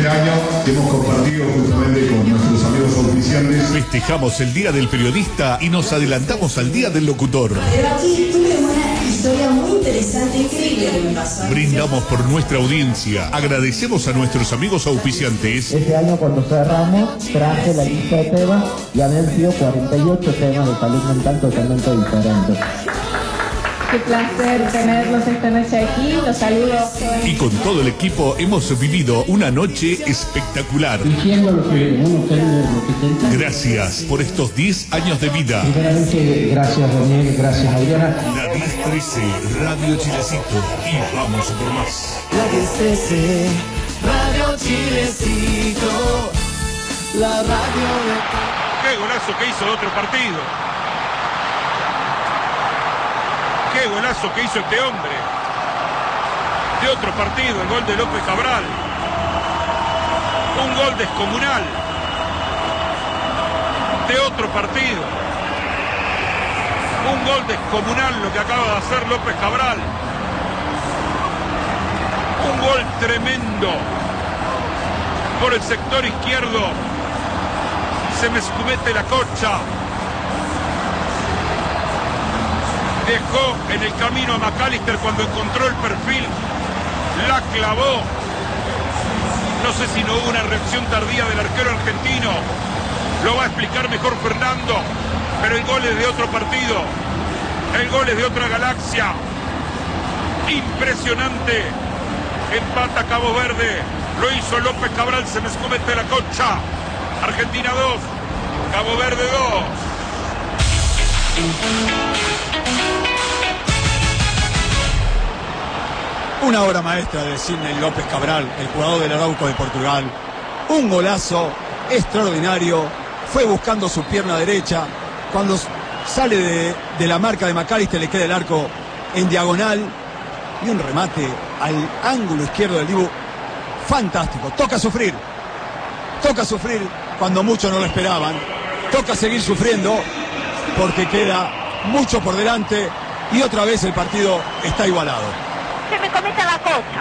este año que hemos compartido justamente con nuestros amigos auspiciantes. Festejamos el Día del Periodista y nos adelantamos al Día del Locutor. Pero aquí tuve una historia muy interesante, increíble que me pasó. Brindamos por nuestra audiencia. Agradecemos a nuestros amigos auspiciantes. Este año cuando cerramos traje la lista de temas y habían sido 48 temas de salud mental totalmente diferentes. Qué placer tenerlos esta noche aquí, los saludo. Y con todo el equipo hemos vivido una noche espectacular. Diciendo lo que uno quiere, lo que siente. Gracias por estos 10 años de vida. Primeramente, gracias Daniel, gracias Adriana. La 1013, Radio Chilecito. Y vamos por más. La 1013, Radio Chilecito. La radio de... ¡Qué golazo que hizo de otro partido! ¡Qué golazo que hizo este hombre! De otro partido, el gol de López Cabral. Un gol descomunal. De otro partido. Un gol descomunal lo que acaba de hacer López Cabral. Un gol tremendo. Por el sector izquierdo. Se me escumete la cocha. Dejó en el camino a McAllister cuando encontró el perfil. La clavó. No sé si no hubo una reacción tardía del arquero argentino. Lo va a explicar mejor Fernando. Pero el gol es de otro partido. El gol es de otra galaxia. Impresionante. Empata Cabo Verde. Lo hizo López Cabral. Se me escumete la concha. Argentina 2. Cabo Verde 2. Una obra maestra de Sidney López Cabral, el jugador del Arauco de Portugal. Un golazo extraordinario. Fue buscando su pierna derecha. Cuando sale de la marca de McAllister le queda el arco en diagonal. Y un remate al ángulo izquierdo del Dibu. Fantástico. Toca sufrir. Toca sufrir cuando muchos no lo esperaban. Toca seguir sufriendo porque queda mucho por delante. Y otra vez el partido está igualado. Se me cometa la cosa.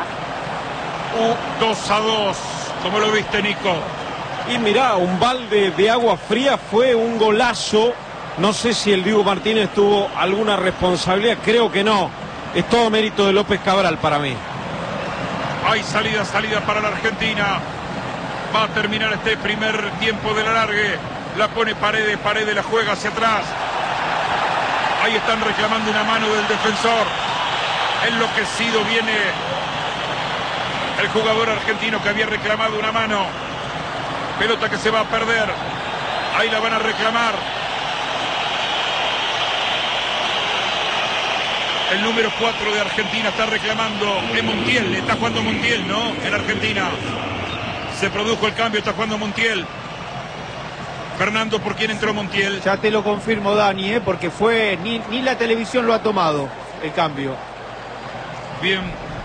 2-2. ¿Cómo lo viste, Nico? Y mirá, un balde de agua fría, fue un golazo. No sé si el Dibu Martínez tuvo alguna responsabilidad, creo que no. Es todo mérito de López Cabral para mí. Hay salida para la Argentina. Va a terminar este primer tiempo del alargue. La pone Paredes, Paredes la juega hacia atrás. Ahí están reclamando una mano del defensor. Enloquecido viene el jugador argentino que había reclamado una mano. Pelota que se va a perder. Ahí la van a reclamar. El número 4 de Argentina está reclamando. Es Montiel, está jugando Montiel, ¿no? En Argentina. Se produjo el cambio, está jugando Montiel. Fernando, ¿por quién entró Montiel? Ya te lo confirmo, Dani, porque fue ni la televisión lo ha tomado el cambio. Bien.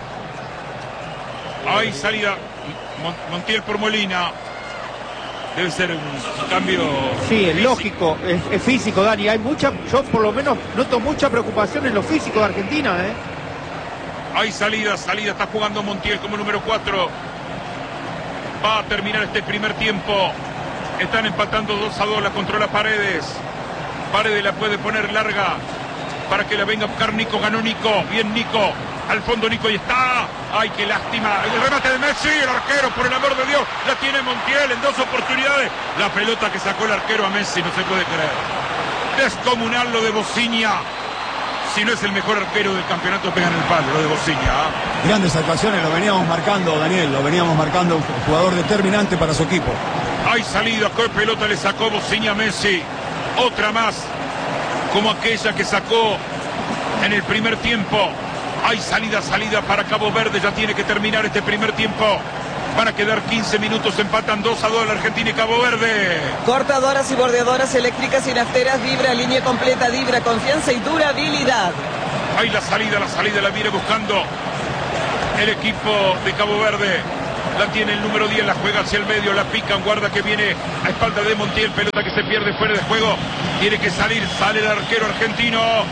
Hay salida. Montiel por Molina. Debe ser un cambio. Sí, es físico. Lógico, es físico, Dani. Hay mucha, yo por lo menos noto mucha preocupación en lo físico de Argentina, Hay salida, está jugando Montiel como número 4. Va a terminar este primer tiempo. Están empatando 2-2, la controla Paredes. Paredes la puede poner larga para que la venga a buscar Nico. Ganó Nico, bien Nico. Al fondo Nico y está. ¡Ay, qué lástima! El remate de Messi, el arquero, por el amor de Dios. La tiene Montiel en 2 oportunidades. La pelota que sacó el arquero a Messi, no se puede creer. Descomunal lo de Bociña. Si no es el mejor arquero del campeonato, pegan el palo, lo de Bociña. Grandes actuaciones, lo veníamos marcando, Daniel. Lo veníamos marcando, un jugador determinante para su equipo. Hay salida, ¿qué pelota le sacó Bociña a Messi? Otra más, como aquella que sacó en el primer tiempo. Hay salida para Cabo Verde, ya tiene que terminar este primer tiempo. Van a quedar 15 minutos, empatan 2-2 la Argentina y Cabo Verde. Cortadoras y bordeadoras eléctricas y nafteras Vibra, línea completa Vibra, confianza y durabilidad. Hay la salida la viene buscando el equipo de Cabo Verde. La tiene el número 10, la juega hacia el medio, la pican, guarda que viene a espalda de Montiel, pelota que se pierde fuera de juego. Tiene que salir, sale el arquero argentino.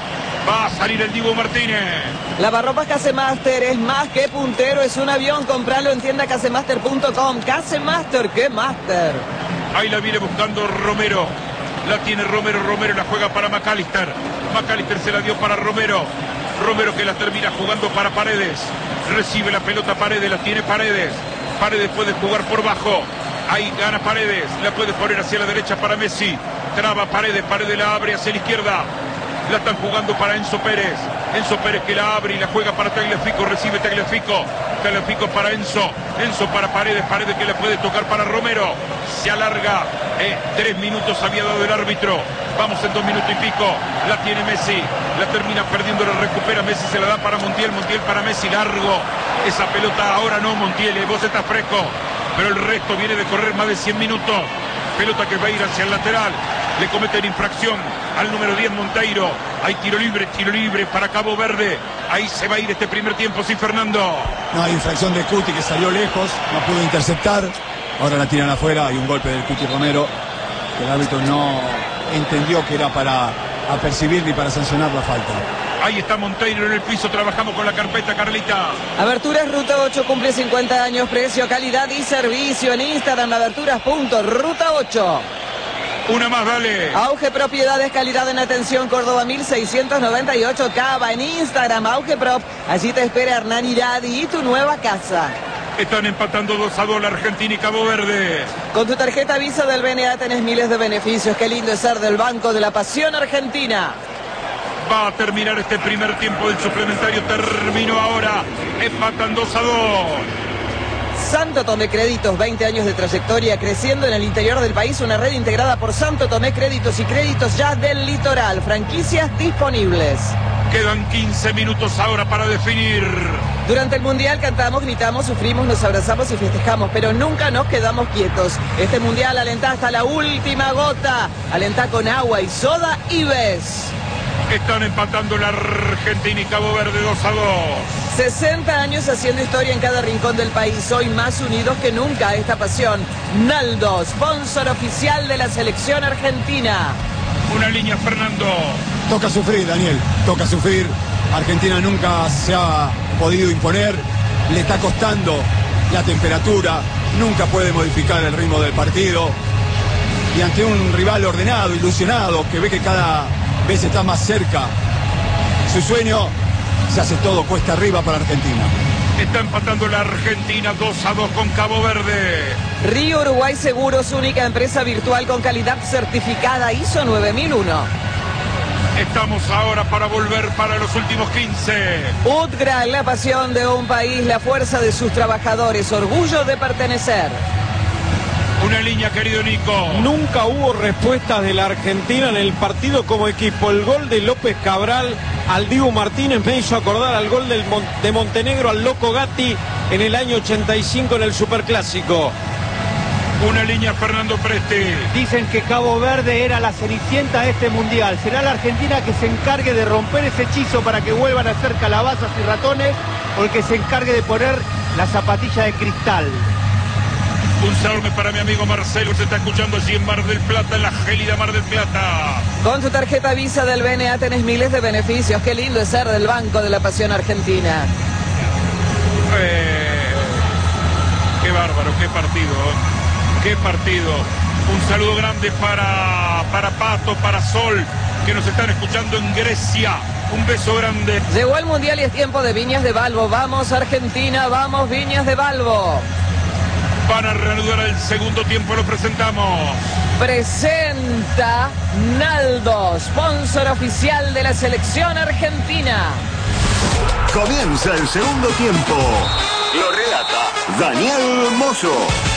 Va a salir el Dibu Martínez. Lavarropas Casemaster es más que puntero, es un avión. Compralo en tienda casemaster.com. Casemaster, ¿qué master? Ahí la viene buscando Romero. La tiene Romero, Romero la juega para McAllister. McAllister se la dio para Romero. Romero que la termina jugando para Paredes. Recibe la pelota Paredes, la tiene Paredes. Paredes puede jugar por bajo. Ahí gana Paredes. La puede poner hacia la derecha para Messi. Traba Paredes, Paredes la abre hacia la izquierda. La están jugando para Enzo Pérez. Enzo Pérez que la abre y la juega para Tagliafico. Recibe Tagliafico. Tagliafico para Enzo. Enzo para Paredes. Paredes que la puede tocar para Romero. Se alarga. 3 minutos había dado el árbitro. Vamos en 2 minutos y pico. La tiene Messi. La termina perdiendo. La recupera Messi. Se la da para Montiel. Montiel para Messi. Largo. Esa pelota ahora no, Montiel. Vos estás fresco. Pero el resto viene de correr más de 100 minutos. Pelota que va a ir hacia el lateral. Le cometen infracción al número 10 Monteiro. Hay tiro libre para Cabo Verde. Ahí se va a ir este primer tiempo, sí, Fernando. No, hay infracción de Cuti que salió lejos, no pudo interceptar. Ahora la tiran afuera, hay un golpe del Cuti Romero. Que el árbitro no entendió que era para apercibir ni para sancionar la falta. Ahí está Monteiro en el piso, trabajamos con la carpeta, Carlita. Aberturas Ruta 8 cumple 50 años, precio, calidad y servicio en Instagram, aberturas.ruta 8. Una más, dale. Auge Propiedades, calidad en atención, Córdoba 1698, Cava en Instagram, Auge Prop. Allí te espera Hernán Iradi y tu nueva casa. Están empatando 2-2 la Argentina y Cabo Verde. Con tu tarjeta Visa del BNA tenés miles de beneficios. Qué lindo es ser del Banco de la Pasión Argentina. Va a terminar este primer tiempo del suplementario. Terminó ahora. Empatan 2-2. Santo Tomé Créditos, 20 años de trayectoria, creciendo en el interior del país, una red integrada por Santo Tomé Créditos y Créditos Ya del Litoral, franquicias disponibles. Quedan 15 minutos ahora para definir. Durante el Mundial cantamos, gritamos, sufrimos, nos abrazamos y festejamos, pero nunca nos quedamos quietos. Este Mundial alentá hasta la última gota, alentá con agua y soda y ves. Están empatando la Argentina y Cabo Verde 2-2. 60 años haciendo historia en cada rincón del país, hoy más unidos que nunca. Esta pasión, Naldo, sponsor oficial de la selección argentina. Una línea, Fernando. Toca sufrir, Daniel, toca sufrir. Argentina nunca se ha podido imponer, le está costando la temperatura, nunca puede modificar el ritmo del partido. Y ante un rival ordenado, ilusionado, que ve que cada vez está más cerca su sueño, se hace todo cuesta arriba para Argentina. Está empatando la Argentina 2-2 con Cabo Verde. Río Uruguay Seguros, única empresa virtual con calidad certificada ISO 9001. Estamos ahora para volver para los últimos 15. UTGRA, la pasión de un país, la fuerza de sus trabajadores, orgullo de pertenecer. Una línea, querido Nico. Nunca hubo respuestas de la Argentina en el partido como equipo. El gol de López Cabral al Dibu Martínez me hizo acordar al gol de Montenegro al Loco Gatti en el año 85 en el Superclásico. Una línea, Fernando Presti. Dicen que Cabo Verde era la cenicienta de este mundial. ¿Será la Argentina que se encargue de romper ese hechizo para que vuelvan a ser calabazas y ratones, o el que se encargue de poner la zapatilla de cristal? Un saludo para mi amigo Marcelo, se está escuchando allí en Mar del Plata, en la gélida Mar del Plata. Con tu tarjeta Visa del BNA tenés miles de beneficios. Qué lindo es ser del Banco de la Pasión Argentina. Qué bárbaro, qué partido. Qué partido. Un saludo grande para Pato, para Sol, que nos están escuchando en Grecia. Un beso grande. Llegó el Mundial y es tiempo de Viñas de Balbo. Vamos Argentina, vamos Viñas de Balbo. Van a reanudar el segundo tiempo, lo presentamos. Presenta Naldo, sponsor oficial de la selección argentina. Comienza el segundo tiempo. Lo relata Daniel Mozo.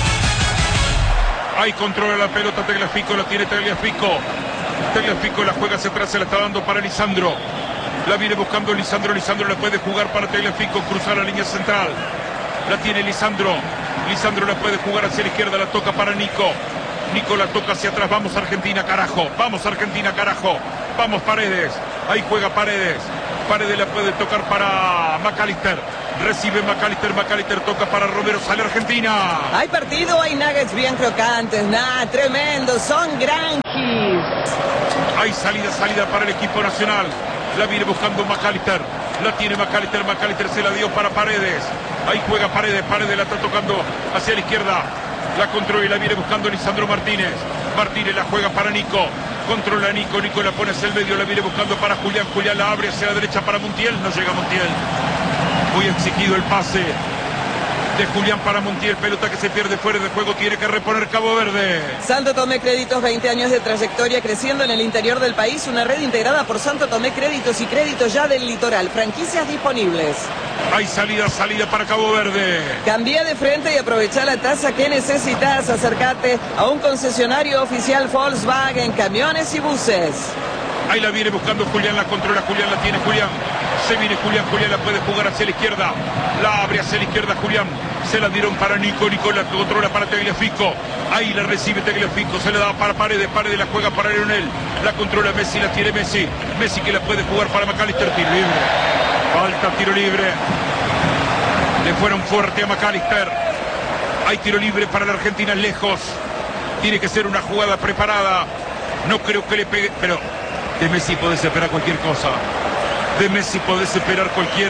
Ahí controla la pelota Tagliafico, la tiene Tagliafico. Tagliafico la juega hacia atrás, se la está dando para Lisandro. La viene buscando Lisandro, Lisandro la puede jugar para Tagliafico, cruzar la línea central. La tiene Lisandro. Lisandro la puede jugar hacia la izquierda, la toca para Nico. Nico la toca hacia atrás. Vamos Argentina, carajo. Vamos Argentina, carajo. Vamos Paredes. Ahí juega Paredes. Paredes la puede tocar para McAllister. Recibe McAllister. McAllister toca para Romero. Sale Argentina. Hay partido, hay nuggets bien crocantes. Tremendo. Son granjis. Hay salida para el equipo nacional. La viene buscando McAllister. La tiene McAllister. McAllister se la dio para Paredes. Ahí juega Paredes. Paredes la está tocando hacia la izquierda. La controla y la viene buscando Lisandro Martínez. Martínez la juega para Nico. Controla a Nico. Nico la pone hacia el medio. La viene buscando para Julián. Julián la abre hacia la derecha para Montiel. No llega Montiel. Muy exigido el pase de Julián para Montiel. Pelota que se pierde fuera de juego. Tiene que reponer Cabo Verde. Santo Tomé Créditos, 20 años de trayectoria creciendo en el interior del país. Una red integrada por Santo Tomé Créditos y Créditos Ya del Litoral. Franquicias disponibles. Hay salida para Cabo Verde. Cambia de frente y aprovecha la tasa que necesitas. Acércate a un concesionario oficial Volkswagen, camiones y buses. Ahí la viene buscando Julián, la controla Julián, la tiene Julián. Se viene Julián, Julián la puede jugar hacia la izquierda. La abre hacia la izquierda Julián. Se la dieron para Nico, Nico la controla para Tagliafico. Ahí la recibe Tagliafico, se la da para Paredes, Paredes la juega para Leonel. La controla Messi, la tiene Messi. Messi que la puede jugar para McAllister, tiro libre. Falta tiro libre. Le fueron fuerte a McAllister. Hay tiro libre para la Argentina lejos. Tiene que ser una jugada preparada. No creo que le pegue, pero de Messi podés esperar cualquier cosa. De Messi podés esperar cualquier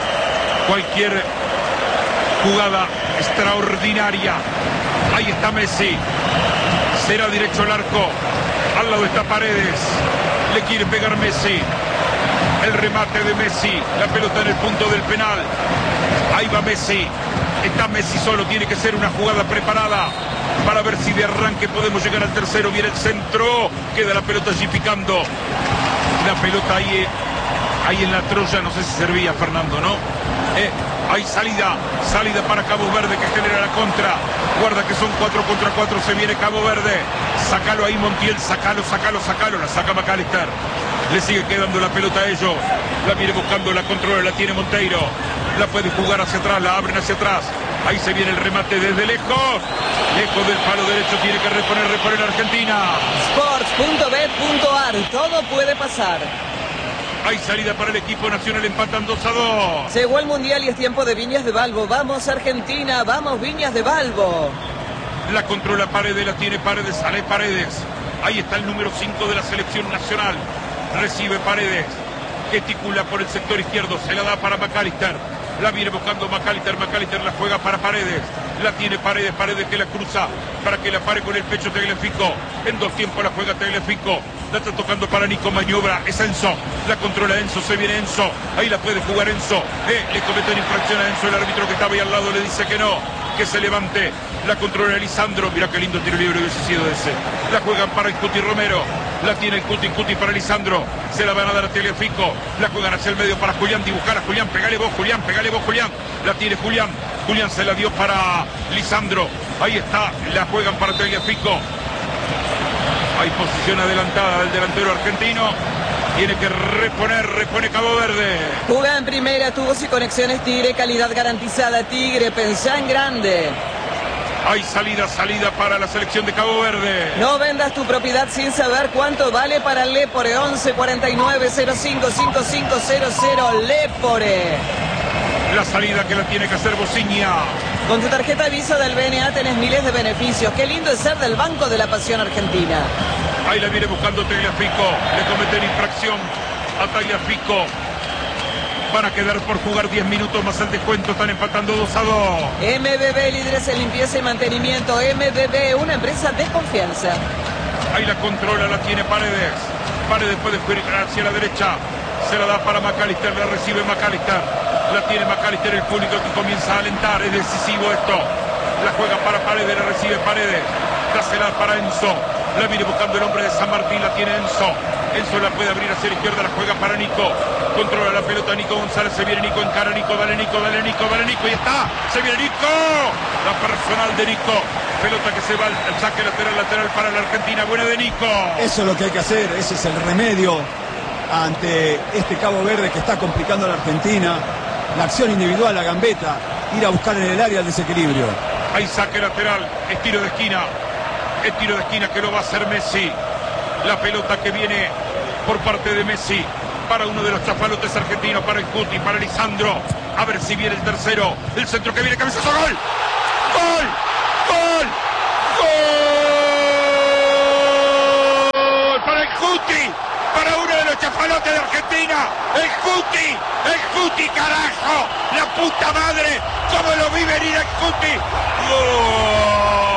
jugada extraordinaria. Ahí está Messi. Será derecho al arco. Al lado está Paredes. Le quiere pegar Messi. El remate de Messi. La pelota en el punto del penal. Ahí va Messi. Está Messi solo. Tiene que ser una jugada preparada para ver si de arranque podemos llegar al tercero. Viene el centro. Queda la pelota allí picando. La pelota ahí en la Troya. No sé si servía, Fernando, ¿no? Hay salida para Cabo Verde que genera la contra. Guarda que son 4 contra 4. Se viene Cabo Verde. Sácalo ahí Montiel. Sácalo. La saca McAllister. Le sigue quedando la pelota a ellos. La viene buscando, la controla, la tiene Monteiro. La puede jugar hacia atrás, la abren hacia atrás. Ahí se viene el remate desde lejos. Lejos del palo derecho, tiene que reponer Argentina. Sports.bet.ar. Todo puede pasar. Hay salida para el equipo nacional, empatan 2-2. Llegó el Mundial y es tiempo de Viñas de Balbo. Vamos Argentina, vamos Viñas de Balbo. La controla Paredes, la tiene Paredes, sale Paredes. Ahí está el número 5 de la selección nacional. Recibe Paredes, gesticula por el sector izquierdo, se la da para McAllister. La viene buscando McAllister, McAllister la juega para Paredes. La tiene Paredes, Paredes que la cruza para que la pare con el pecho Tagliafico. En 2 tiempos la juega Tagliafico. La está tocando para Nico, maniobra, es Enzo. La controla Enzo, se viene Enzo. Ahí la puede jugar Enzo. Le comete una infracción a Enzo, el árbitro que estaba ahí al lado le dice que no, que se levante. La controla Lisandro, mira qué lindo tiro libre hubiese sido ese. La juegan para el Cuti Romero. La tiene el Cuti para Lisandro. Se la van a dar a Tagliafico. La juegan hacia el medio para Julián. Dibujar a Julián. Pegale vos, Julián. La tiene Julián. Julián se la dio para Lisandro. Ahí está. La juegan para Tagliafico. Hay posición adelantada del delantero argentino. Tiene que repone Cabo Verde. Juega en primera, tubos y conexiones Tigre. Calidad garantizada Tigre. Pensá en grande. Hay salida para la selección de Cabo Verde. No vendas tu propiedad sin saber cuánto vale para Lepore. 11 49 05 5500 Lepore. La salida que la tiene que hacer Bociña. Con tu tarjeta Visa del BNA tenés miles de beneficios. Qué lindo es ser del Banco de la Pasión Argentina. Ahí la viene buscando Tagliafico. Le cometen infracción a Tagliafico. Van a quedar por jugar 10 minutos más el descuento. Están empatando 2-2. MBB, líderes en limpieza y mantenimiento. MBB, una empresa de confianza. Ahí la controla, la tiene Paredes. Paredes puede jugar hacia la derecha. Se la da para McAllister, la recibe McAllister. La tiene McAllister, el público que comienza a alentar. Es decisivo esto. La juega para Paredes, la recibe Paredes. Dásela para Enzo. La viene buscando el hombre de San Martín, la tiene Enzo. Enzo la puede abrir hacia la izquierda, la juega para Nico. Controla la pelota Nico González, se viene Nico, encara Nico, dale Nico, y está, se viene Nico. La personal de Nico. Pelota que se va al saque lateral para la Argentina, buena de Nico. Eso es lo que hay que hacer, ese es el remedio ante este Cabo Verde que está complicando a la Argentina. La acción individual, la gambeta, ir a buscar en el área el desequilibrio. Hay saque lateral, es tiro de esquina que lo va a hacer Messi. La pelota que viene por parte de Messi para uno de los chafalotes argentinos, para el Cuti, para Lisandro. A ver si viene el tercero. El centro que viene, cabezazo, gol. ¡Gol! ¡Gol! ¡Gol! Para el Cuti, para uno de los chafalotes de Argentina. Cuti. ¡Gol!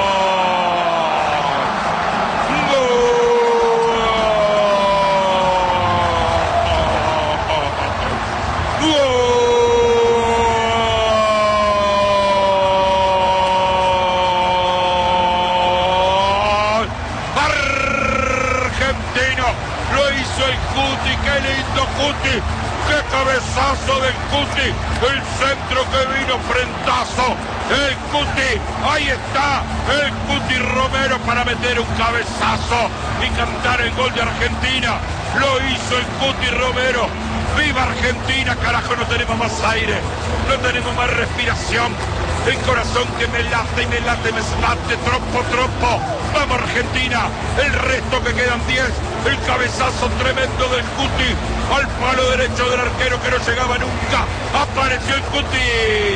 ¡Qué cabezazo del Cuti! El centro que vino, frentazo. El Cuti, ahí está. El Cuti Romero para meter un cabezazo y cantar el gol de Argentina. Lo hizo el Cuti Romero. ¡Viva Argentina! Carajo, no tenemos más aire. No tenemos más respiración. El corazón que me late y me late, me bate, tropo. ¡Vamos Argentina! El resto que quedan 10. El cabezazo tremendo del Cuti al palo derecho del arquero que no llegaba nunca. Apareció el Cuti.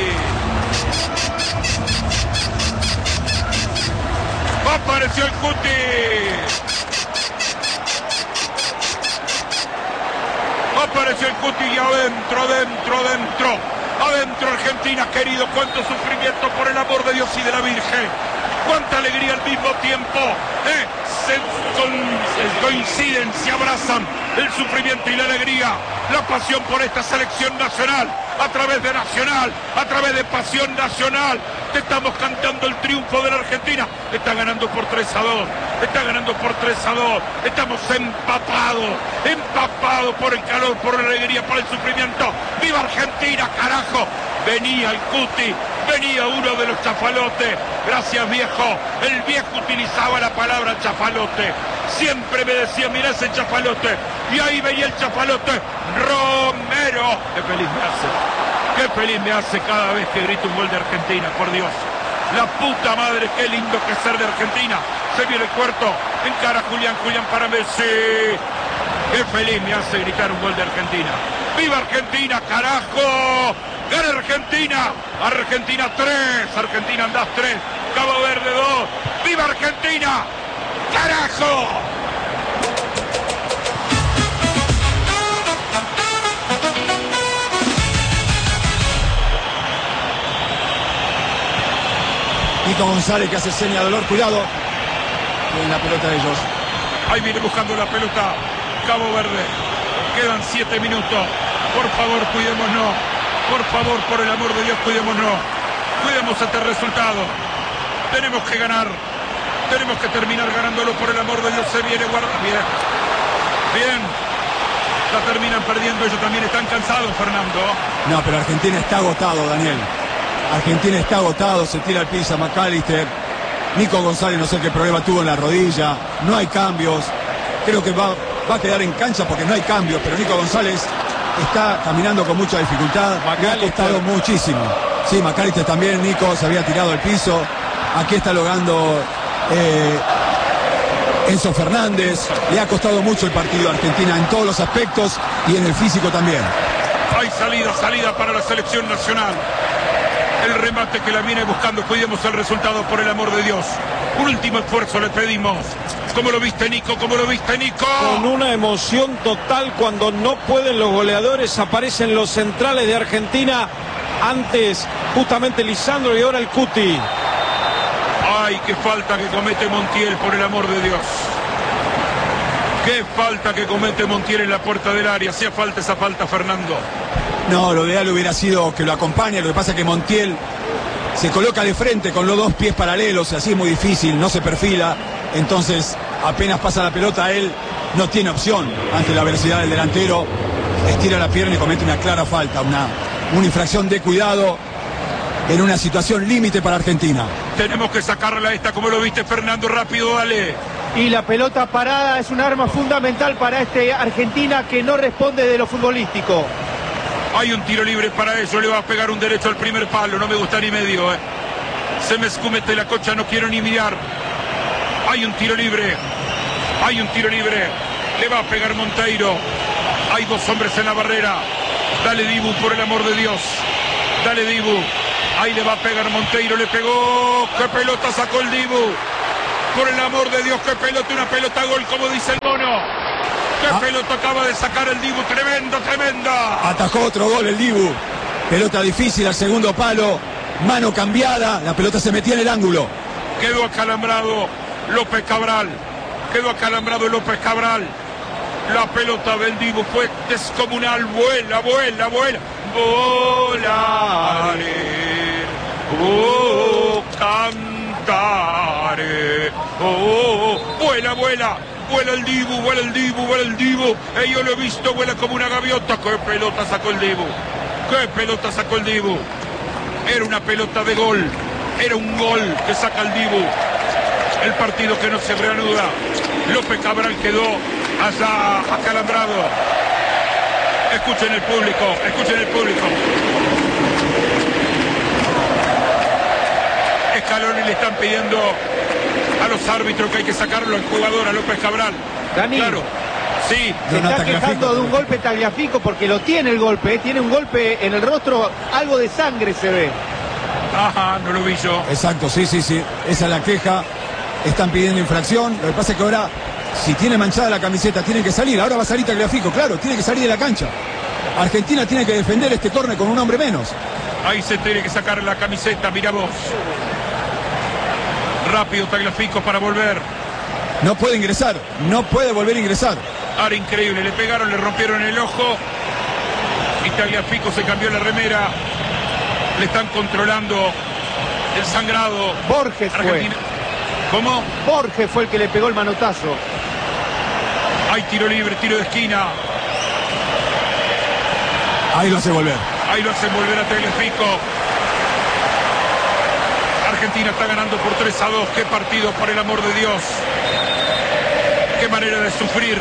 Apareció el Cuti. Apareció el Cuti y adentro Argentina, querido. Cuánto sufrimiento, por el amor de Dios y de la Virgen. Cuánta alegría al mismo tiempo. Coinciden, se abrazan el sufrimiento y la alegría, la pasión por esta selección nacional, a través de Nacional, a través de Pasión Nacional. Te estamos cantando el triunfo de la Argentina. Está ganando por 3-2. Está ganando por 3-2. Estamos empapados por el calor, por la alegría, por el sufrimiento. ¡Viva Argentina, carajo! Venía el Cuti, venía uno de los chafalotes. Gracias, viejo. El viejo utilizaba la palabra chafalote. Siempre me decía, mirá ese chafalote. Y ahí veía el chafalote. Romero. Qué feliz me hace. Qué feliz me hace cada vez que grito un gol de Argentina, por Dios. La puta madre, qué lindo que es ser de Argentina. Se viene el cuarto. Encara Julián para Messi. Qué feliz me hace gritar un gol de Argentina. ¡Viva Argentina, carajo! ¡Gana Argentina! Argentina 3, Argentina andás 3, Cabo Verde 2. ¡Viva Argentina! ¡Carajo! Nico González que hace seña de dolor, cuidado. En la pelota de ellos. Ahí viene buscando la pelota Cabo Verde. Quedan 7 minutos. Por favor, cuidémonos. Por favor, por el amor de Dios, cuidémonos. Cuidemos este resultado. Tenemos que ganar. Tenemos que terminar ganándolo, por el amor de Dios. Se viene, guarda. Bien. La terminan perdiendo. Ellos también están cansados, Fernando. No, pero Argentina está agotado, Daniel. Argentina está agotado. Se tira al piso a McAllister. Nico González no sé qué problema tuvo en la rodilla. No hay cambios. Creo que va a quedar en cancha porque no hay cambios. Pero Nico González está caminando con mucha dificultad. Le ha costado muchísimo. Sí, McAllister también. Nico se había tirado al piso. Aquí está logrando Enzo Fernández. Le ha costado mucho el partido a Argentina en todos los aspectos y en el físico también. Hay salida para la selección nacional. El remate que la viene buscando. Cuidemos el resultado, por el amor de Dios. Un último esfuerzo le pedimos. ¿Cómo lo viste, Nico? ¿Cómo lo viste, Nico? Con una emoción total. Cuando no pueden los goleadores, aparecen los centrales de Argentina. Antes justamente Lisandro y ahora el Cuti. Ay, qué falta que comete Montiel, por el amor de Dios. Qué falta que comete Montiel en la puerta del área. Hacía falta esa falta, Fernando. No, lo ideal hubiera sido que lo acompañe. Lo que pasa es que Montiel se coloca de frente con los dos pies paralelos. Así es muy difícil, no se perfila. Entonces, apenas pasa la pelota, él no tiene opción ante la velocidad del delantero. Estira la pierna y comete una clara falta. Una infracción de cuidado en una situación límite para Argentina. Tenemos que sacarla esta. ¿Cómo lo viste, Fernando? Rápido, dale. Y la pelota parada es un arma fundamental para Argentina que no responde de lo futbolístico. Hay un tiro libre para ello. Le va a pegar un derecho al primer palo. No me gusta ni medio. Se me escumete la cocha. No quiero ni mirar. Hay un tiro libre. Hay un tiro libre. Le va a pegar Monteiro. Hay dos hombres en la barrera. Dale, Dibu, por el amor de Dios. Dale, Dibu. Ahí le va a pegar Monteiro. Le pegó. ¡Qué pelota sacó el Dibu! Por el amor de Dios, qué pelota. Una pelota gol, como dice el mono. ¡Qué pelota acaba de sacar el Dibu! ¡Tremenda! Atajó otro gol el Dibu. Pelota difícil al segundo palo. mano cambiada, la pelota se metía en el ángulo. Quedó acalambrado López Cabral. Quedó acalambrado López Cabral. La pelota del Dibu fue descomunal. Vuela, vuela, vuela. Volare. Oh, cantare. Oh, vuela, vuela. Vuela el Dibu, vuela el Dibu, vuela el Dibu. Yo lo he visto, vuela como una gaviota. ¿Qué pelota sacó el Dibu? ¿Qué pelota sacó el Dibu? Era una pelota de gol. Era un gol que saca el Dibu. El partido que no se reanuda. López Cabral quedó allá acalambrado. Escuchen el público, escuchen el público. Scaloni le están pidiendo a los árbitros que hay que sacarlo al jugador, a López Cabral. Dani, claro, sí. Se está quejando de un golpe Tagliafico porque lo tiene el golpe, tiene un golpe en el rostro, algo de sangre se ve. Ajá, no lo vi yo. Exacto, sí, sí, sí. Esa es la queja. Están pidiendo infracción. Lo que pasa es que ahora, si tiene manchada la camiseta, tiene que salir. Ahora va a salir Tagliafico, claro, tiene que salir de la cancha. Argentina tiene que defender este córner con un hombre menos. Ahí se tiene que sacar la camiseta, mira vos. Rápido Tagliafico para volver. No puede ingresar, no puede volver a ingresar. Ahora increíble, le pegaron, le rompieron el ojo. Y Tagliafico se cambió la remera. Le están controlando el sangrado. Borges Argentina. ¿Cómo? Borges fue el que le pegó el manotazo. Hay tiro libre, tiro de esquina. Ahí lo hace volver. Ahí lo hacen volver a Tagliafico. Argentina está ganando por 3-2. Qué partido, por el amor de Dios. Qué manera de sufrir.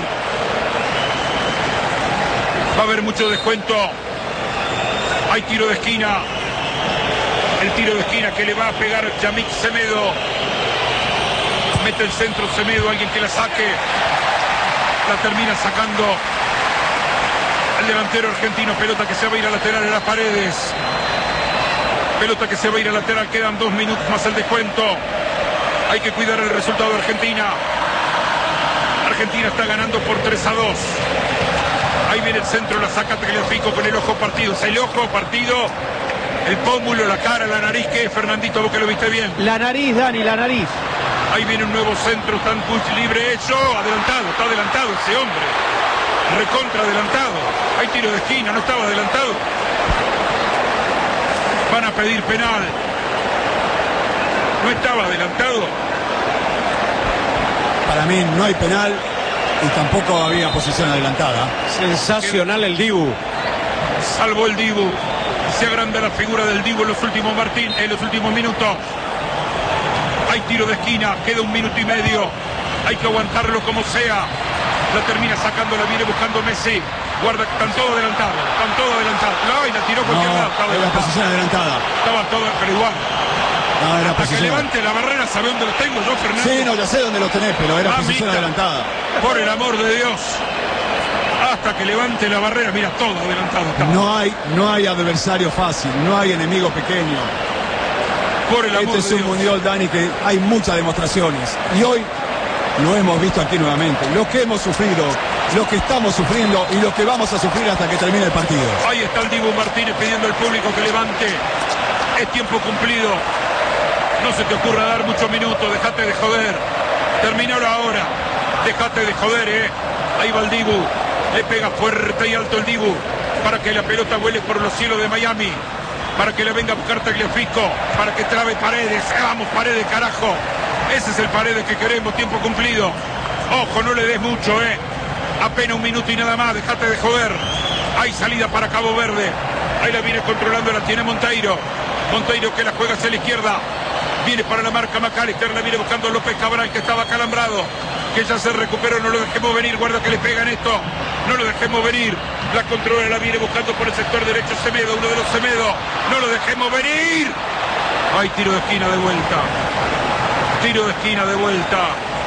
Va a haber mucho descuento. Hay tiro de esquina. El tiro de esquina que le va a pegar Yamik Semedo. Mete el centro Semedo, alguien que la saque. La termina sacando el delantero argentino. Pelota que se va a ir a lateral en las Paredes. Pelota que se va a ir a lateral. Quedan 2 minutos más el descuento. Hay que cuidar el resultado de Argentina. Argentina está ganando por 3-2. Ahí viene el centro, la saca Tagliafico con el ojo partido. Es el ojo partido. El pómulo, la cara, la nariz. ¿Qué, Fernandito? Vos que lo viste bien. La nariz, Dani, la nariz. Ahí viene un nuevo centro. Está en push libre hecho. Adelantado, está adelantado ese hombre. Recontra adelantado. Hay tiro de esquina, no estaba adelantado. Van a pedir penal. No estaba adelantado. Para mí no hay penal y tampoco había posición adelantada. Sensacional el Dibu. Salvó el Dibu. Se agranda la figura del Dibu en los últimos minutos. Hay tiro de esquina. Queda 1 minuto y medio. Hay que aguantarlo como sea. La termina sacando, la viene buscando Messi. Guarda, están todos adelantados. No, y la tiró cualquier lado. Estaba era posición adelantada. Estaba todo, pero igual. No, era Hasta posición. que levante la barrera, ¿sabe dónde lo tengo yo, Fernando? Sí, no, ya sé dónde lo tenés, pero era posición adelantada. Por el amor de Dios. Hasta que levante la barrera, mira, todo adelantado estaba. No hay adversario fácil, no hay enemigo pequeño. Por el amor este es de un Dios. mundial, Dani, que hay muchas demostraciones. Y hoy lo hemos visto aquí nuevamente. Lo que hemos sufrido, lo que estamos sufriendo y lo que vamos a sufrir hasta que termine el partido. Ahí está el Dibu Martínez pidiendo al público que levante. Es tiempo cumplido. No se te ocurra dar muchos minutos. Dejate de joder. Terminalo ahora. Dejate de joder, Ahí va el Dibu. Le pega fuerte y alto el Dibu. Para que la pelota vuele por los cielos de Miami. Para que le venga a buscar Tagliafico. Para que trabe Paredes. Vamos, Paredes, carajo. Ese es el Paredes que queremos. Tiempo cumplido. Ojo, no le des mucho, Apenas 1 minuto y nada más. Dejate de joder. Hay salida para Cabo Verde. Ahí la viene controlando. La tiene Monteiro. Monteiro que la juega hacia la izquierda. Viene para la marca McAllister. La viene buscando López Cabral, que estaba acalambrado. Que ya se recuperó. No lo dejemos venir. Guarda que le pegan esto. No lo dejemos venir. La controla. La viene buscando por el sector derecho Semedo. Uno de los Semedo. No lo dejemos venir. Hay tiro de esquina de vuelta. Tiro de esquina de vuelta.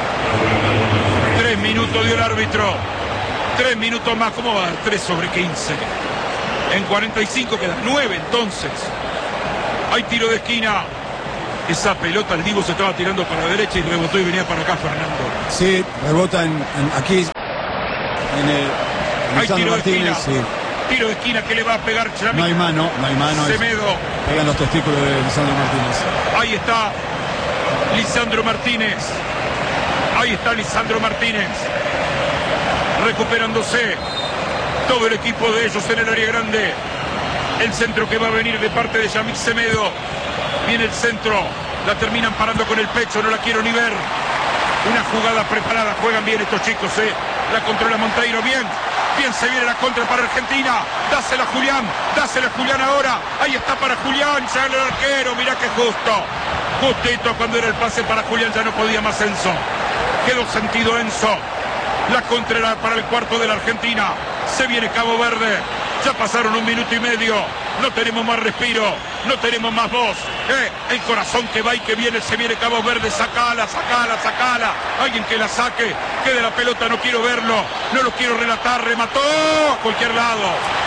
3 minutos dio el árbitro. 3 minutos más. ¿Cómo va? 3/15. En 45 quedan 9 entonces. Hay tiro de esquina. Esa pelota, el Dibu se estaba tirando para la derecha y rebotó y venía para acá, Fernando. Sí, rebota aquí en el Hay tiro de esquina. Martínez. Sí. Tiro de esquina que le va a pegar Chami. No hay mano. Semedo. Pegan los testículos de Lisandro Martínez. Ahí está Lisandro Martínez. Ahí está Lisandro Martínez. Recuperándose todo el equipo de ellos en el área grande. El centro que va a venir de parte de Yamil Semedo. Viene el centro. La terminan parando con el pecho. No la quiero ni ver. Una jugada preparada. Juegan bien estos chicos. La controla Monteiro. Bien. Bien se viene la contra para Argentina. Dásela Julián. Dásela Julián ahora. Ahí está para Julián. Ya el arquero. Mirá que justo. Justito cuando era el pase para Julián. Ya no podía más Enzo. Quedó sentido Enzo. La contra era para el cuarto de la Argentina. Se viene Cabo Verde. Ya pasaron 1 minuto y medio. No tenemos más respiro. No tenemos más voz. El corazón que va y que viene. Se viene Cabo Verde. Sacala. Alguien que la saque. Que de la pelota no quiero verlo. No lo quiero relatar. Remató. A cualquier lado.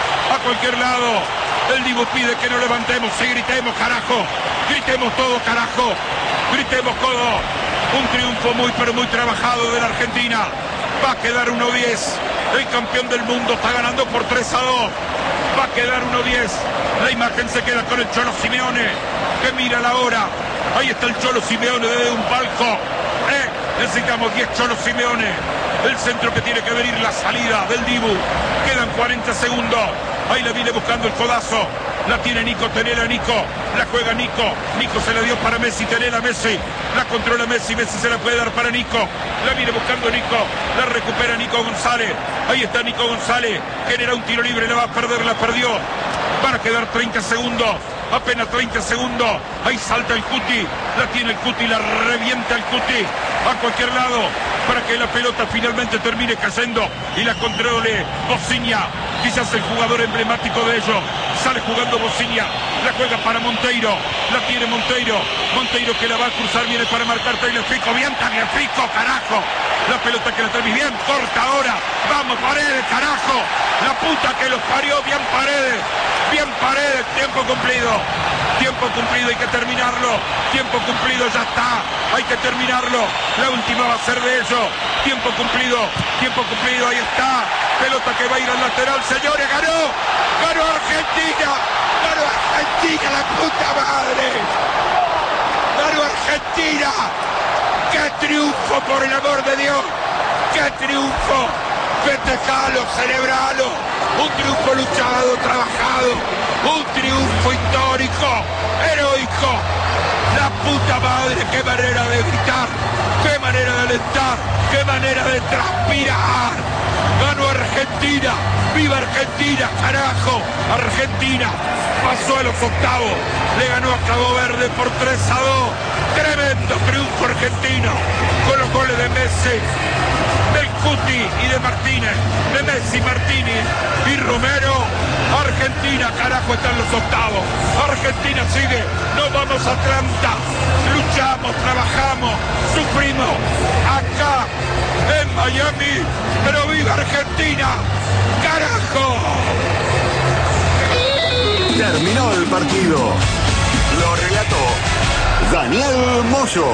El Dibu pide que no levantemos. Sí, gritemos, carajo. Gritemos todo, carajo. Gritemos todo. Un triunfo muy pero muy trabajado de la Argentina. Va a quedar 1-10. El campeón del mundo está ganando por 3-2. Va a quedar 1-10. La imagen se queda con el Cholo Simeone, que mira la hora. Ahí está el Cholo Simeone desde un palco. Necesitamos 10 Cholo Simeone. El centro que tiene que venir, la salida del Dibu. Quedan 40 segundos. Ahí la viene buscando el codazo. La tiene Nico, tenela Nico. La juega Nico. Nico se la dio para Messi, tenela Messi. La controla Messi, Messi se la puede dar para Nico. La viene buscando Nico. La recupera Nico González. Ahí está Nico González. Genera un tiro libre, la va a perder, la perdió. Van a quedar 30 segundos. Apenas 30 segundos. Ahí salta el Cuti. La tiene el Cuti, la revienta el Cuti. A cualquier lado. Para que la pelota finalmente termine cayendo. Y la controle Bociña. Quizás el jugador emblemático de ellos. Sale jugando Bociña. La juega para Monteiro. La tiene Monteiro. Monteiro que la va a cruzar. Viene para marcar Tagliafico. Bien Tagliafico, carajo. La pelota que la termina. Bien corta ahora. Vamos, Paredes, carajo. La puta que los parió. Bien Paredes. Bien Paredes. Tiempo cumplido. Tiempo cumplido. Hay que terminarlo. Tiempo cumplido. Ya está. Hay que terminarlo. La última va a ser de ellos. Tiempo cumplido. Tiempo cumplido. Ahí está. Pelota que va a ir al lateral. Señores, ganó. Ganó Argentina. Ganó Argentina, la puta madre. Ganó Argentina. ¡Qué triunfo, por el amor de Dios! ¡Qué triunfo! Festejalo, celebralo. Un triunfo luchado, trabajado. Un triunfo histórico, heroico. La puta madre, qué manera de gritar. Qué manera de alentar. Qué manera de transpirar. Ganó Argentina. ¡Viva Argentina, carajo! Argentina pasó a los octavos. Le ganó a Cabo Verde por 3-2. Tremendo triunfo argentino. Con los goles de Messi, del Cuti y de Martínez. De Messi, Martínez y Romero. Argentina, carajo, está en los octavos. Argentina sigue. Nos vamos a Atlanta. Luchamos, trabajamos, sufrimos. Acá, en Miami. Pero viva Argentina. ¡Carajo! Terminó el partido. Lo relató Daniel Moyo.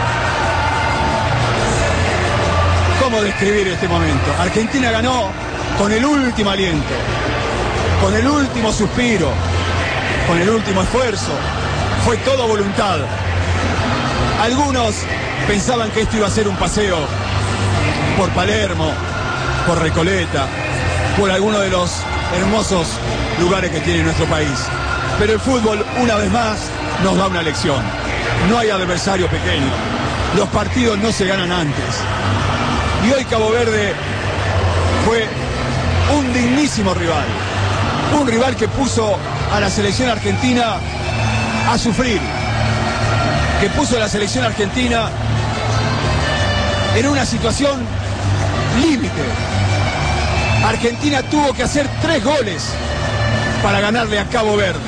¿Cómo describir este momento? Argentina ganó con el último aliento, con el último suspiro, con el último esfuerzo. Fue todo voluntad. Algunos pensaban que esto iba a ser un paseo por Palermo, por Recoleta, por alguno de los hermosos lugares que tiene nuestro país. Pero el fútbol, una vez más, nos da una lección. No hay adversario pequeño. Los partidos no se ganan antes. Y hoy Cabo Verde fue un dignísimo rival. Un rival que puso a la selección argentina a sufrir. Que puso a la selección argentina en una situación límite. Argentina tuvo que hacer 3 goles para ganarle a Cabo Verde.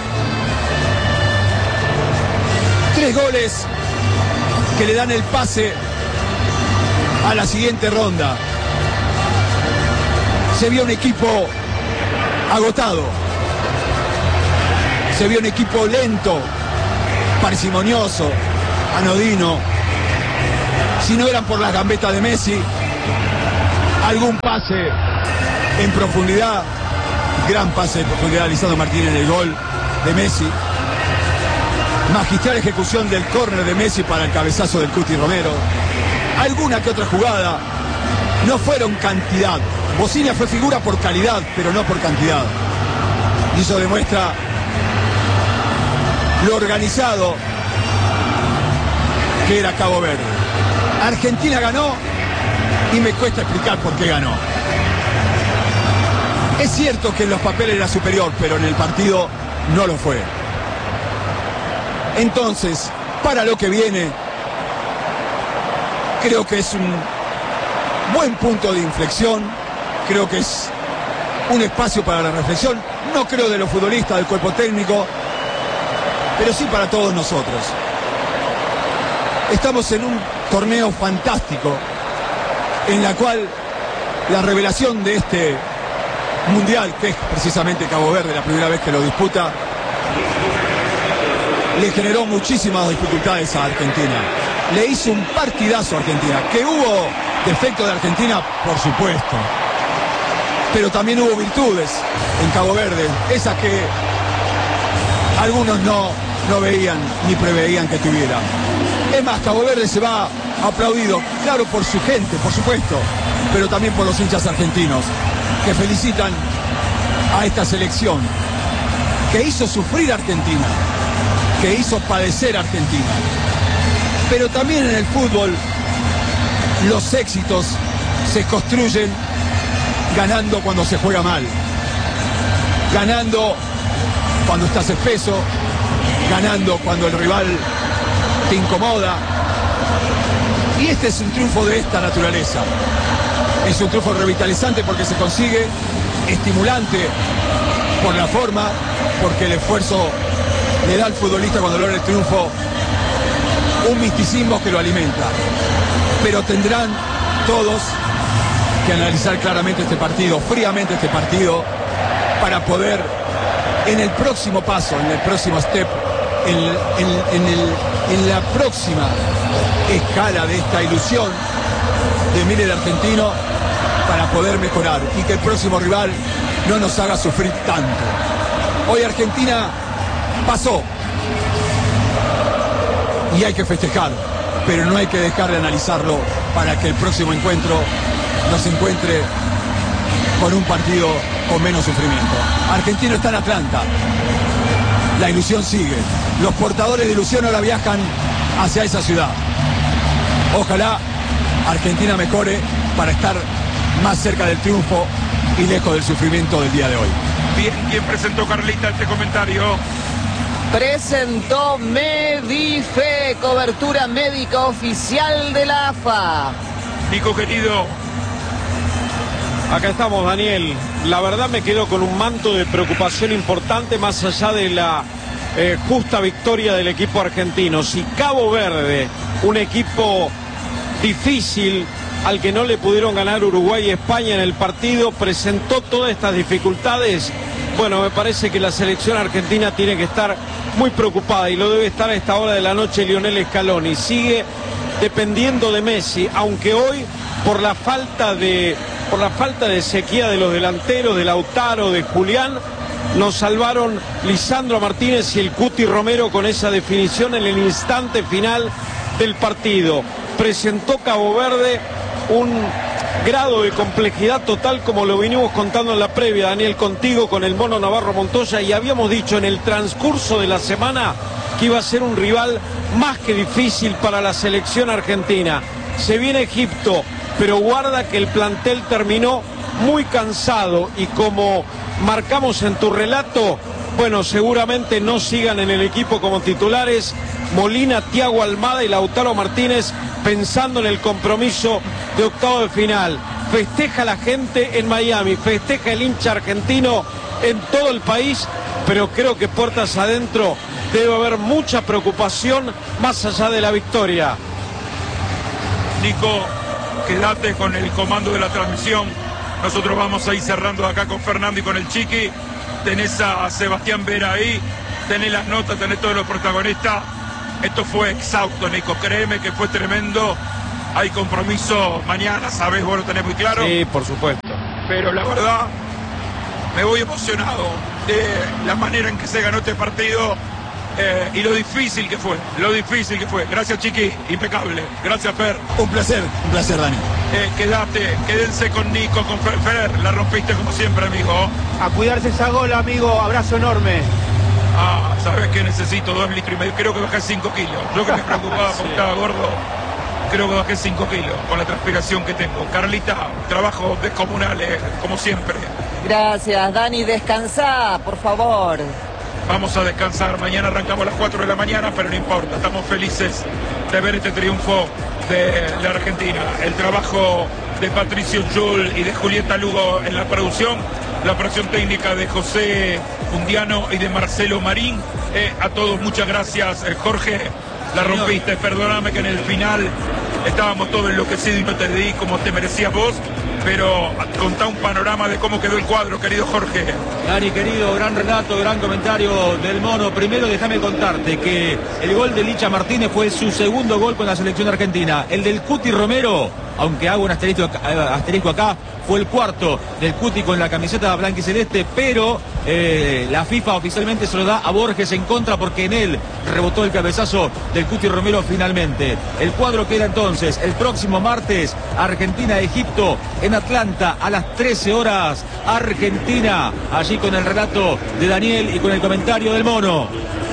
3 goles que le dan el pase a la siguiente ronda. Se vio un equipo agotado. Se vio un equipo lento, parsimonioso, anodino. Si no eran por las gambetas de Messi, algún pase en profundidad gran pase de profundidad de Lisandro Martínez en el gol de Messi. Magistral ejecución del córner de Messi para el cabezazo del Cuti Romero. Alguna que otra jugada, no fueron cantidad. Bosnia fue figura por calidad, pero no por cantidad. Y eso demuestra lo organizado que era Cabo Verde. Argentina ganó y me cuesta explicar por qué ganó. Es cierto que en los papeles era superior, pero en el partido no lo fue. Entonces, para lo que viene, creo que es un buen punto de inflexión, creo que es un espacio para la reflexión, no creo de los futbolistas, del cuerpo técnico, pero sí para todos nosotros. Estamos en un torneo fantástico, en la cual la revelación de este mundial, que es precisamente Cabo Verde, la primera vez que lo disputa, le generó muchísimas dificultades a Argentina. Le hizo un partidazo a Argentina. Que hubo defectos de Argentina, por supuesto. Pero también hubo virtudes en Cabo Verde, esas que algunos no veían ni preveían que tuviera. Es más, Cabo Verde se va aplaudido, claro, por su gente, por supuesto, pero también por los hinchas argentinos, que felicitan a esta selección, que hizo sufrir a Argentina, que hizo padecer a Argentina. Pero también en el fútbol los éxitos se construyen ganando cuando se juega mal, ganando cuando estás espeso, ganando cuando el rival te incomoda. Y este es un triunfo de esta naturaleza. Es un triunfo revitalizante porque se consigue, estimulante por la forma, porque el esfuerzo le da al futbolista cuando logra el triunfo un misticismo que lo alimenta. Pero tendrán todos que analizar claramente este partido, fríamente este partido, para poder en el próximo paso, en el próximo step, en la próxima escala de esta ilusión de Miller argentino, para poder mejorar y que el próximo rival no nos haga sufrir tanto. Hoy Argentina pasó y hay que festejar, pero no hay que dejar de analizarlo para que el próximo encuentro nos encuentre con un partido con menos sufrimiento. Argentino está en Atlanta, la ilusión sigue, los portadores de ilusión ahora viajan hacia esa ciudad. Ojalá Argentina mejore para estar más cerca del triunfo y lejos del sufrimiento del día de hoy. Bien, ¿quién presentó, Carlita, este comentario? Presentó Medife, cobertura médica oficial de la AFA. Nico, querido. Acá estamos, Daniel. La verdad me quedo con un manto de preocupación importante más allá de la justa victoria del equipo argentino. Si Cabo Verde, un equipo difícil al que no le pudieron ganar Uruguay y España en el partido, presentó todas estas dificultades, bueno, me parece que la selección argentina tiene que estar muy preocupada y lo debe estar a esta hora de la noche Lionel Scaloni. Sigue dependiendo de Messi, aunque hoy por la falta de sequía de los delanteros, de Lautaro, de Julián, nos salvaron Lisandro Martínez y el Cuti Romero con esa definición en el instante final del partido. Presentó Cabo Verde un grado de complejidad total, como lo vinimos contando en la previa, Daniel, contigo, con el Mono Navarro Montoya, y habíamos dicho en el transcurso de la semana que iba a ser un rival más que difícil para la selección argentina. Se viene Egipto, pero guarda que el plantel terminó muy cansado y, como marcamos en tu relato, bueno, seguramente no sigan en el equipo como titulares Molina, Thiago Almada y Lautaro Martínez, pensando en el compromiso de octavo de final. Festeja la gente en Miami, festeja el hincha argentino en todo el país, pero creo que puertas adentro debe haber mucha preocupación más allá de la victoria. Nico, quédate con el comando de la transmisión. Nosotros vamos a ir cerrando acá con Fernando y con el Chiqui. Tenés a Sebastián Vera ahí, tenés las notas, tenés todos los protagonistas. Esto fue exhausto, Nico, créeme que fue tremendo. Hay compromiso mañana, ¿sabes? Vos lo tenés muy claro. Sí, por supuesto. Pero la verdad, me voy emocionado de la manera en que se ganó este partido y lo difícil que fue, Gracias, Chiqui, impecable. Gracias, Fer. Un placer, Dani. Quédense con Nico, con Fer, la rompiste como siempre, amigo. A cuidarse esa gol, amigo, abrazo enorme. ¿Sabes qué? Necesito 2,5 litros. Creo que bajé 5 kilos. Yo que me preocupaba porque estaba gordo, creo que bajé 5 kilos con la transpiración que tengo. Carlita, trabajo descomunal, como siempre. Gracias, Dani, descansá, por favor. Vamos a descansar, mañana arrancamos a las 4 de la mañana, pero no importa, estamos felices de ver este triunfo de la Argentina. El trabajo de Patricio Jull y de Julieta Lugo en la producción técnica de José Fundiano y de Marcelo Marín. A todos muchas gracias, Jorge, la rompiste, perdóname que en el final estábamos todos enloquecidos y no te di como te merecías vos, pero contá un panorama de cómo quedó el cuadro, querido Jorge. Dani, querido, gran relato, gran comentario del Mono. Primero déjame contarte que el gol de Licha Martínez fue su segundo gol con la selección argentina. El del Cuti Romero, aunque hago un asterisco acá, fue el cuarto del Cuti con la camiseta blanquiceleste, pero la FIFA oficialmente se lo da a Borges en contra porque en él rebotó el cabezazo del Cuti Romero finalmente. El cuadro queda entonces el próximo martes, Argentina-Egipto en Atlanta a las 13 horas. Argentina, allí con el relato de Daniel y con el comentario del Mono.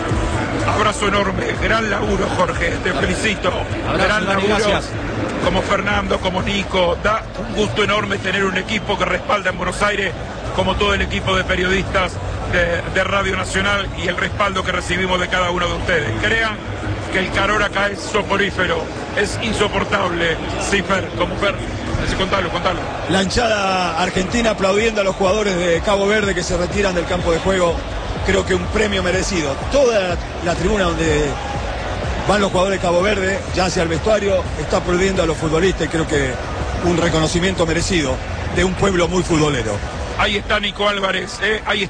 Abrazo enorme, gran laburo, Jorge, te felicito. Abrazo, gran Dani, laburo. gracias. Como Fernando, como Nico, da un gusto enorme tener un equipo que respalda en Buenos Aires, como todo el equipo de periodistas de Radio Nacional y el respaldo que recibimos de cada uno de ustedes. Crean que el calor acá es soporífero, es insoportable. Sí, Fer, como Fer. Contalo. La hinchada argentina aplaudiendo a los jugadores de Cabo Verde que se retiran del campo de juego. Creo que un premio merecido. Toda la tribuna donde van los jugadores de Cabo Verde, ya hacia el vestuario, está aplaudiendo a los futbolistas y creo que un reconocimiento merecido de un pueblo muy futbolero. Ahí está Nico Álvarez,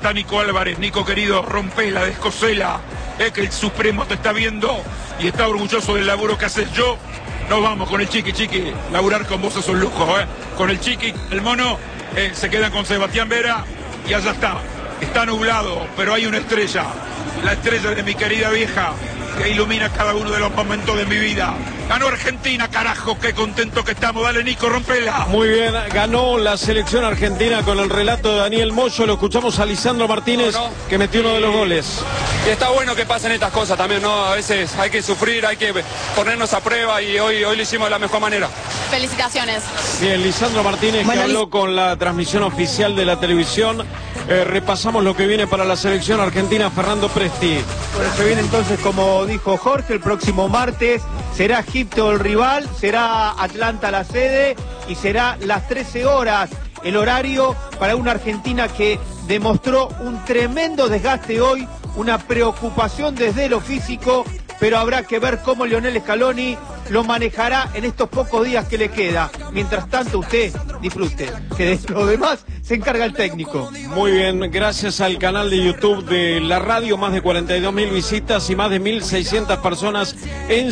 Nico querido, rompela, descosela, que el Supremo te está viendo y está orgulloso del laburo que haces. Yo, nos vamos con el Chiqui, laburar con vos es un lujo, con el Chiqui, el Mono, se quedan con Sebastián Vera y allá está nublado, pero hay una estrella, la estrella de mi querida vieja, que ilumina cada uno de los momentos de mi vida. Ganó Argentina, carajo, qué contento que estamos. Dale, Nico, rompela. Muy bien, ganó la selección argentina con el relato de Daniel Moyo. Lo escuchamos a Lisandro Martínez, que metió uno de los goles. Y está bueno que pasen estas cosas también, ¿no? A veces hay que sufrir, hay que ponernos a prueba y hoy lo hicimos de la mejor manera. Felicitaciones. Bien, Lisandro Martínez, que habló con la transmisión oficial de la televisión. Repasamos lo que viene para la selección argentina, Fernando Presti. Bueno, se viene entonces, como dijo Jorge, el próximo martes será Egipto el rival, será Atlanta la sede y será las 13 horas el horario para una Argentina que demostró un tremendo desgaste hoy, una preocupación desde lo físico, pero habrá que ver cómo Lionel Scaloni lo manejará en estos pocos días que le queda. Mientras tanto, usted disfrute, que de lo demás se encarga el técnico. Muy bien, gracias al canal de YouTube de la radio, más de 42.000 visitas y más de 1.600 personas en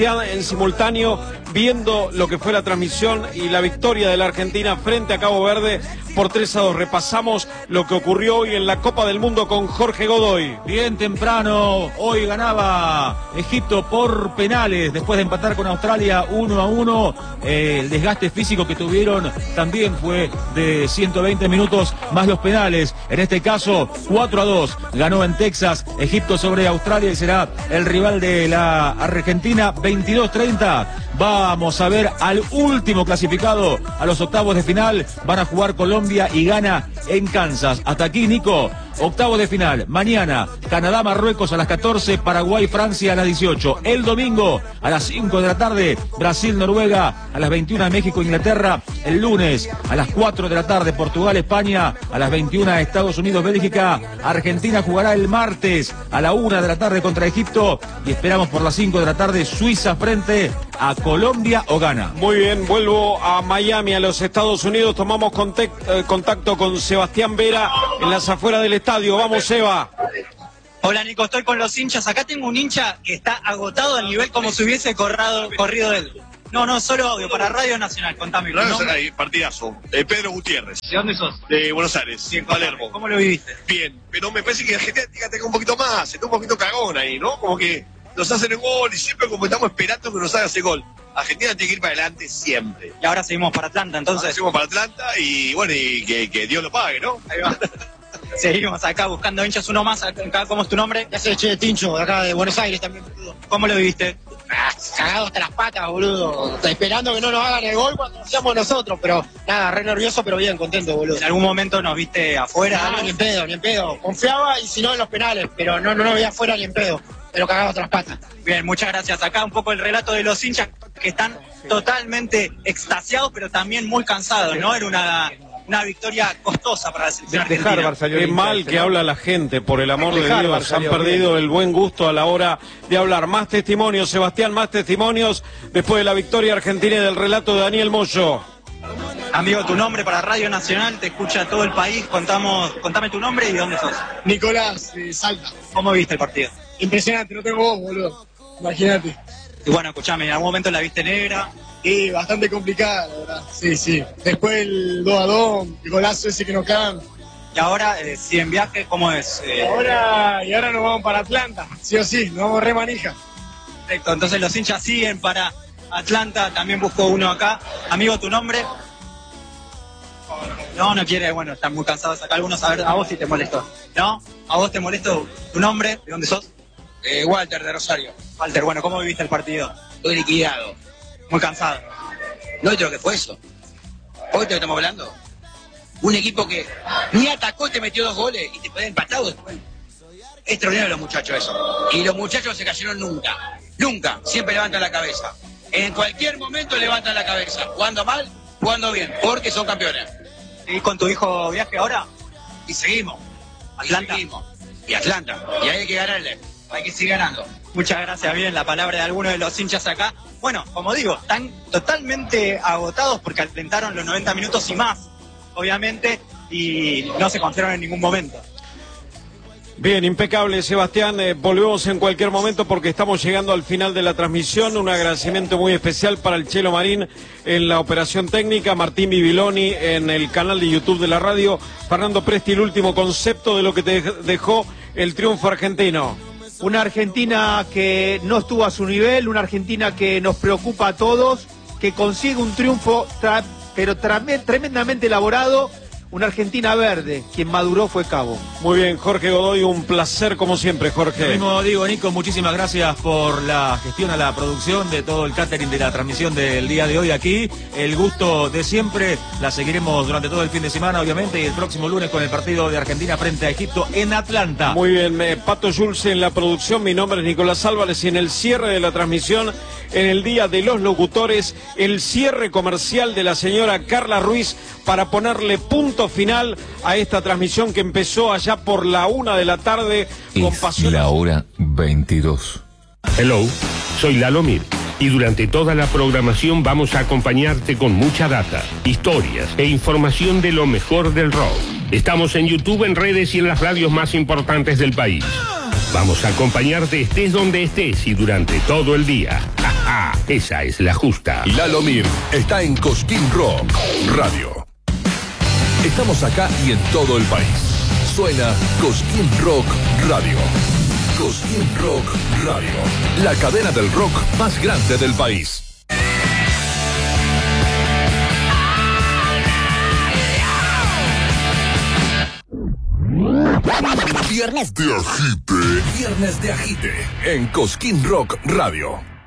simultáneo viendo lo que fue la transmisión y la victoria de la Argentina frente a Cabo Verde por 3-2. Repasamos lo que ocurrió hoy en la Copa del Mundo con Jorge Godoy. Bien temprano, hoy ganaba Egipto por penales después de empatar con Australia 1-1. El desgaste físico que tuvieron también fue de 120 minutos más los penales. En este caso 4-2 ganó en Texas Egipto sobre Australia y será el rival de la Argentina. 22-30 vamos a ver al último clasificado a los octavos de final. Van a jugar Colombia y Ghana en Kansas. Hasta aquí, Nico. Octavos de final, mañana, Canadá-Marruecos a las 14, Paraguay-Francia a las 18. El domingo, a las 5 de la tarde, Brasil-Noruega, a las 21, México-Inglaterra. El lunes, a las 4 de la tarde, Portugal-España, a las 21, Estados Unidos-Bélgica. Argentina jugará el martes, a la 1 de la tarde contra Egipto. Y esperamos por las 5 de la tarde, Suiza frente a Colombia o Ghana. Muy bien, vuelvo a Miami, a los Estados Unidos. Tomamos contacto con Sebastián Vera en las afueras del estadio. Vamos, Seba. Hola, Nico, estoy con los hinchas. Acá tengo un hincha que está agotado a nivel como si hubiese corrido él. No, solo audio, para Radio Nacional, contame. Radio Nacional, partidazo. Pedro Gutiérrez. ¿De dónde sos? De Buenos Aires, Bien, Palermo. ¿Cómo lo viviste? Bien, pero me parece que la gente tiene que tener un poquito más, está un poquito cagón ahí, ¿no? Como que nos hacen el gol y siempre como estamos esperando que nos haga ese gol. Argentina tiene que ir para adelante siempre. Y ahora seguimos para Atlanta, entonces. Ahora seguimos para Atlanta y bueno, y que Dios lo pague, ¿no? Ahí va. Seguimos acá buscando hinchas, uno más. Acá, ¿cómo es tu nombre? Ya soy Che Tincho, de acá de Buenos Aires también, boludo. ¿Cómo lo viviste? Cagado hasta las patas, boludo. Esperando que no nos hagan el gol cuando seamos nosotros, pero nada, re nervioso, pero bien, contento, boludo. ¿En algún momento nos viste afuera? No, ni en pedo. Confiaba y si no en los penales, pero no veía afuera ni en pedo. Pero cagado hasta las patas. Bien, muchas gracias. Acá un poco el relato de los hinchas que están totalmente extasiados, pero también muy cansados, ¿no? Era una victoria costosa para la selección argentina. Qué mal que habla la gente, por el amor de Dios. Han perdido el buen gusto a la hora de hablar. Más testimonios, Sebastián, más testimonios después de la victoria argentina y del relato de Daniel Moyo. Amigo, tu nombre para Radio Nacional, te escucha todo el país. Contame tu nombre y de dónde sos. Nicolás, Salta. ¿Cómo viste el partido? Impresionante, no tengo voz, boludo. Imagínate. Y bueno, escuchame, ¿en algún momento la viste negra? Sí, bastante complicada, la verdad. Sí. Después el 2-2, el golazo ese que nos cagan. Y ahora, si en viaje, ¿cómo es? Ahora nos vamos para Atlanta, sí o sí, nos vamos re manija. Perfecto, entonces los hinchas siguen para Atlanta, también busco uno acá. Amigo, ¿tu nombre? No quiere, bueno, están muy cansados acá algunos. A ver, a vos si te molesto. ¿No? ¿A vos te molesto tu nombre? ¿De dónde sos? Walter, de Rosario. Walter, bueno, ¿cómo viviste el partido? Estoy liquidado. Muy cansado. ¿No viste lo que fue eso? ¿Hoy te estamos hablando? Un equipo que ni atacó y te metió 2 goles y te podía empatado después. Es extraordinario los muchachos eso. Y los muchachos se cayeron nunca. Nunca. Siempre levantan la cabeza. En cualquier momento levantan la cabeza. Jugando mal, jugando bien. Porque son campeones. ¿Y con tu hijo viaje ahora? Y seguimos. Atlanta. Y Atlanta. Y hay que ganarle. Hay que seguir ganando. Muchas gracias. Bien, la palabra de algunos de los hinchas acá. Bueno, como digo, están totalmente agotados porque alentaron los 90 minutos y más, obviamente, y no se confiaron en ningún momento. Bien, impecable, Sebastián. Volvemos en cualquier momento porque estamos llegando al final de la transmisión. Un agradecimiento muy especial para el Chelo Marín en la operación técnica, Martín Bibiloni en el canal de YouTube de la radio, Fernando Presti, el último concepto de lo que te dejó el triunfo argentino. Una Argentina que no estuvo a su nivel, una Argentina que nos preocupa a todos, que consigue un triunfo pero tremendamente elaborado. Una Argentina verde, quien maduró fue Cabo. Muy bien, Jorge Godoy, un placer como siempre, Jorge. Lo mismo digo, Nico, muchísimas gracias por la gestión a la producción de todo el catering de la transmisión del día de hoy aquí. El gusto de siempre, la seguiremos durante todo el fin de semana, obviamente, y el próximo lunes con el partido de Argentina frente a Egipto en Atlanta. Muy bien, Pato Jules en la producción, mi nombre es Nicolás Álvarez y en el cierre de la transmisión, en el Día de los Locutores, el cierre comercial de la señora Carla Ruiz para ponerle punto final a esta transmisión que empezó allá por la 1 de la tarde con pasión. La hora 22. Hello, soy Lalo Mir y durante toda la programación vamos a acompañarte con mucha data, historias e información de lo mejor del rock. Estamos en YouTube, en redes y en las radios más importantes del país. Vamos a acompañarte estés donde estés y durante todo el día. ¡Ja, ja! Esa es la justa. Lalo Mir está en Cosquín Rock Radio. Estamos acá y en todo el país. Suena Cosquín Rock Radio. Cosquín Rock Radio. La cadena del rock más grande del país. Viernes de Agite. Viernes de Agite. En Cosquín Rock Radio.